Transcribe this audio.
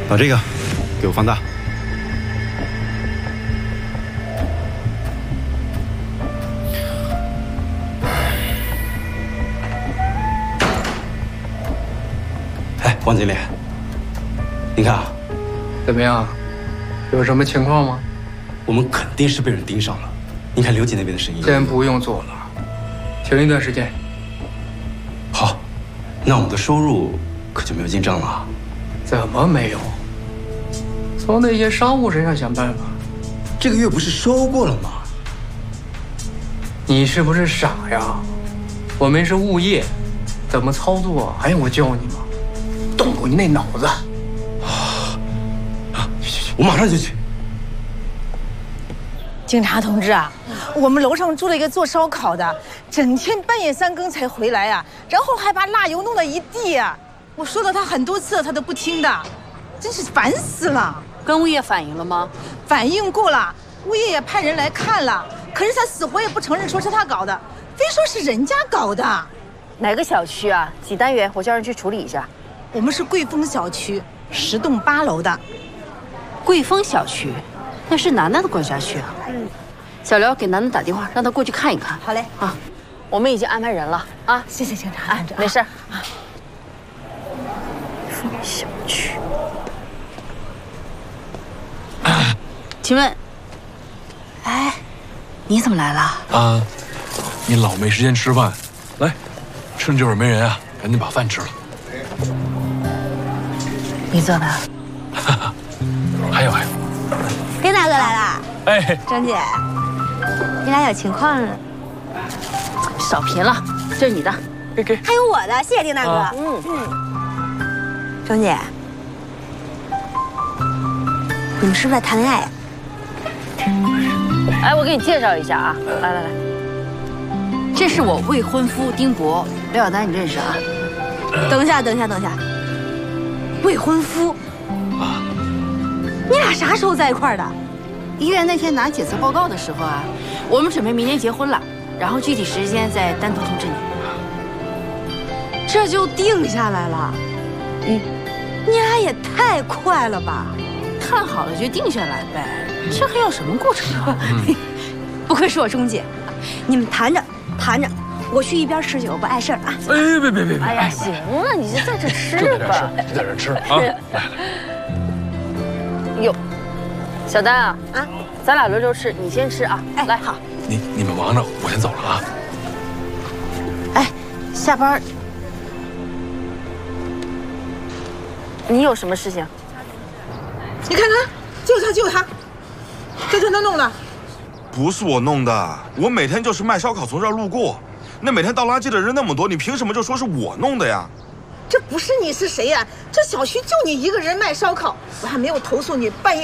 把这个给我放大。哎，王经理，你看啊， 怎么样？有什么情况吗？ 我们肯定是被人盯上了。你看刘姐那边的生意， 先不用做了，停一段时间。 好，那我们的收入可就没有进账了。 怎么没有？从那些商户身上想办法。 这个月不是收过了吗？ 你是不是傻呀？我们是物业，怎么操作还用我教你吗？动过你那脑子。 去，我马上就去。 警察同志啊，我们楼上住了一个做烧烤的，整天半夜3更才回来啊，然后还把辣油弄了一地啊。我说了他很多次了，他都不听的，真是烦死了。 跟物业反映了吗？ 反映过了，物业也派人来看了，可是他死活也不承认说是他搞的，非说是人家搞的。 哪个小区啊？几单元？我叫人去处理一下。 我们是贵丰小区10栋8楼的。 贵丰小区，那是楠楠的管辖区啊。小刘给楠楠打电话，让他过去看一看。 好嘞。 啊，我们已经安排人了啊。 谢谢警察同志。 没事。啊。贵丰小区。请问，哎，你怎么来了？ 啊，你老没时间吃饭，来，趁这会儿没人啊，赶紧把饭吃了。 你做的？ 还有。 丁大哥来了。 哎， 张姐，你俩有情况啊？ 少贫了，这是你的。 给。 还有我的，谢谢丁大哥。张姐，你们是不是在谈恋爱呀？ 哎，我给你介绍一下啊，来，这是我未婚夫丁博，刘小丹你认识啊？ 等一下，未婚夫啊？ 你俩啥时候在一块儿的？ 医院那天拿检测报告的时候啊，我们准备明年结婚了，然后具体时间再单独通知你。 这就定下来了？你俩也太快了吧！ 看好了就定下来呗，这还要什么过程啊？ 不愧是我钟姐，你们谈着，我去一边吃去，我不碍事儿啊。 哎，别！ 哎呀，行了，你就在这吃吧， 就在这吃啊！来。 哟，小丹啊，咱俩轮流吃，你先吃啊。来， 好。 你们忙着，我先走了啊。 哎，下班你有什么事情？ 你看看，就他，这他弄的。 不是我弄的，我每天就是卖烧烤从这儿路过，那每天倒垃圾的人那么多，你凭什么就说是我弄的呀？ 这不是你是谁呀？这小区就你一个人卖烧烤，我还没有投诉你半夜